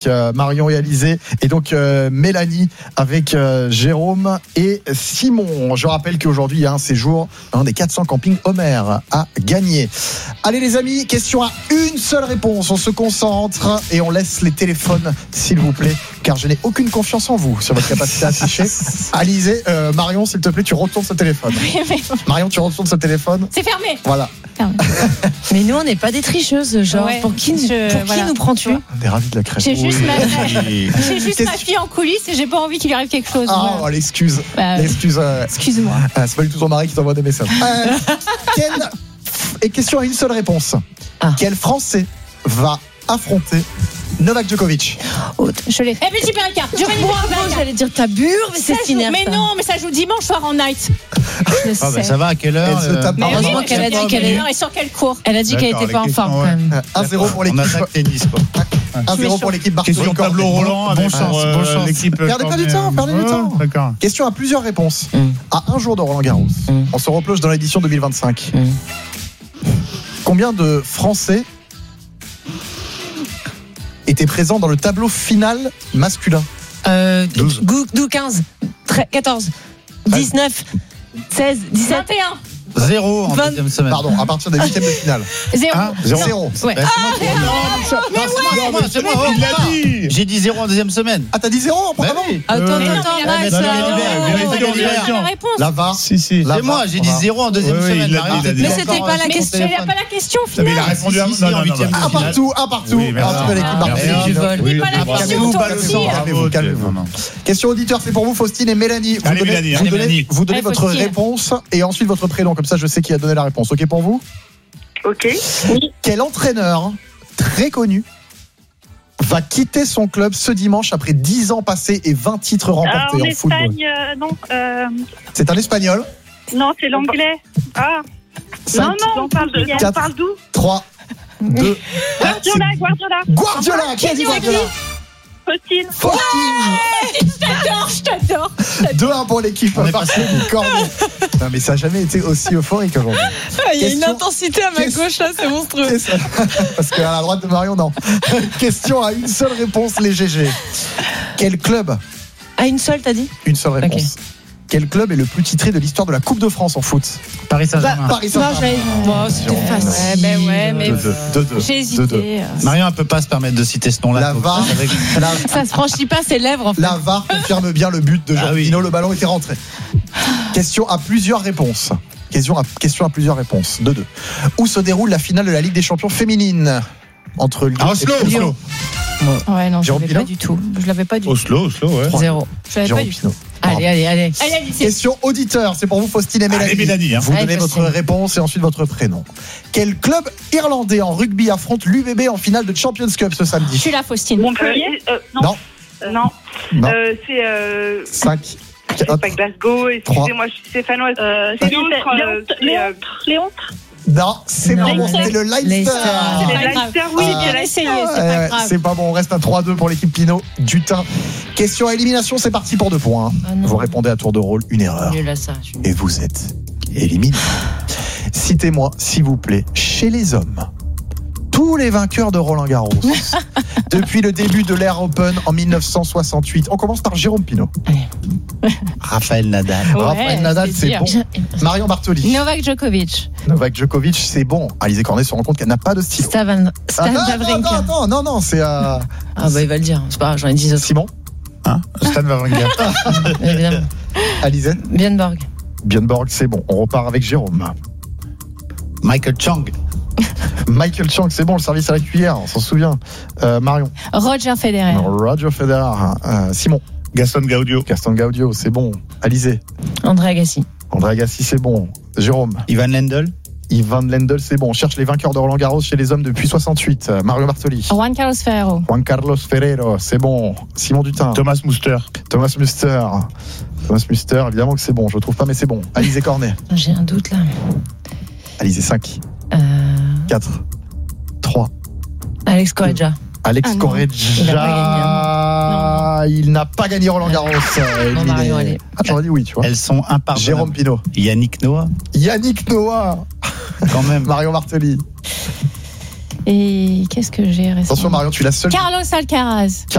Marion et Alizé et donc Mélanie avec Jérôme et Simon. Je rappelle qu'aujourd'hui il y a un séjour dans des 400 campings Homer à gagner. Allez les amis, question à une seule réponse. On se concentre et on laisse les téléphones s'il vous plaît, car je n'ai aucune confiance en vous sur votre capacité à afficher. Alizé, Marion s'il te plaît, tu retournes ce téléphone. Marion, tu retournes ce téléphone. C'est fermé. Voilà. Mais nous on n'est pas des tricheuses, genre pour qui nous prends-tu? On est ravis de la crème. J'ai juste ma fille en coulisses et j'ai pas envie qu'il lui arrive quelque chose. Ah, l'excuse. Excuse-moi. C'est pas du tout ton mari qui t'envoie des messages. Et question à une seule réponse. Quel Français va affronter Novak Djokovic? Je l'ai. Petit Péricard. J'allais dire Tabure, mais c'est Sinner. Mais non, mais ça joue dimanche soir en night. Je sais. Ça va, à quelle heure? Heureusement qu'elle a dit qu'elle est sur quel cours. Elle a dit qu'elle était pas en forme quand même. 1-0 pour l'équipe. On attaque tennis, quoi. 1-0 pour l'équipe Bartoli. Question tableau roulant. Bon chance. L'équipe. Perdez pas du temps. D'accord. Question à plusieurs réponses. À un jour de Roland Garros. On se replonge dans l'édition 2025. Combien de Français étaient présents dans le tableau final masculin? 12, 15, 14, 19, 16, 17, 21. 0 en deuxième semaine. Pardon, à partir des huitièmes de finale. 0. Ouais. C'est moi, il l'a dit. J'ai dit 0 en deuxième semaine. Ah, t'as dit 0 en première? Attends, Max. La réponse. La VAR. C'est moi, j'ai dit 0 en deuxième semaine. Mais c'était pas la question. Mais il n'a pas la question finale. Mais il a répondu à Un partout. En tout cas, l'équipe Bartoli. C'était pas la question. Toi aussi. Calmez-vous. Question auditeur, c'est pour vous, Faustine et Mélanie. Vous donnez votre réponse et ensuite votre prénom. Comme ça, je sais qui a donné la réponse. OK pour vous? OK. Quel entraîneur très connu va quitter son club ce dimanche après 10 ans passés et 20 titres remportés en football? C'est un Espagnol? Non, c'est l'anglais. Ah. 5, Non, on parle d'où? 3, 2, Guardiola. Qui a dit Guardiola? Faustine. Je t'adore. 2-1 pour l'équipe. Non, mais ça n'a jamais été aussi euphorique aujourd'hui. Il y a une intensité à ma gauche là, c'est monstrueux. C'est ça. Parce qu'à la droite de Marion, non. Question à une seule réponse, les GG. Quel club? À une seule, t'as dit? Une seule réponse. Quel club est le plus titré de l'histoire de la Coupe de France en foot? Paris Saint-Germain. C'était facile. Mais j'ai hésité. Marion ne peut pas se permettre de citer ce nom-là. La VAR. Ça se franchit pas ses lèvres en fait. La VAR confirme bien le but de Jean Pino. Le ballon était rentré. Question à plusieurs réponses. 2-2. Où se déroule la finale de la Ligue des Champions féminine entre Lyon et Lyon? Ouais, non, je Jérôme l'avais pas du tout. Oslo, ouais. 0. Je l'avais pas du tout. Allez. Question auditeur, c'est pour vous Faustine et Mélanie. Vous donnez votre réponse et ensuite votre prénom. Quel club irlandais en rugby affronte l'UBB en finale de Champions Cup ce samedi? Je suis là, Faustine. Montpellier. Non. C'est 5. C'est pas Glasgow. Excusez-moi, je suis stéphanoise. C'est Léon. Non, c'est pas bon, c'est le Leicester. Oui, j'ai bien essayé, c'est pas grave. C'est pas bon, on reste à 3-2 pour l'équipe Pinot. Dutin. Question à élimination, c'est parti pour 2 points. Vous répondez à tour de rôle, une erreur. Et vous êtes éliminé. Citez-moi, s'il vous plaît, chez les hommes, tous les vainqueurs de Roland Garros depuis le début de l'Air Open en 1968. On commence par Jérôme Pinault. Raphaël Nadal. Raphaël Nadal, c'est bon. Marion Bartoli. Novak Djokovic, c'est bon. Alizé Cornet se rend compte qu'elle n'a pas de style. Stan Wawrinka. Non, c'est il va le dire. C'est pas grave, j'en ai 10 autres. Simon. Stan Wawrinka. Évidemment. Alizé. Björn, c'est bon. On repart avec Jérôme. Michael Chang, c'est bon, le service à la cuillère, on s'en souvient. Marion. Roger Federer. Simon. Gaston Gaudio, c'est bon. Alizé. André Agassi, c'est bon. Jérôme. Ivan Lendl, c'est bon. On cherche les vainqueurs de Roland Garros chez les hommes depuis 68. Mario Bartoli. Juan Carlos Ferrero, c'est bon. Simon Dutin. Thomas Muster, évidemment que c'est bon. Je le trouve pas, mais c'est bon. Alizé Cornet. j'ai un doute là. Alizé 5. 4. 3. Alex Correggia. Correggia. Il n'a pas gagné Roland Garros. J'aurais dit oui, tu vois. Elles sont impardonnables. Jérôme Pinault. Yannick Noah. Quand même. Marion Bartoli. Et qu'est-ce que j'ai récemment ? Attention Marion, tu es la seule. Carlos Alcaraz.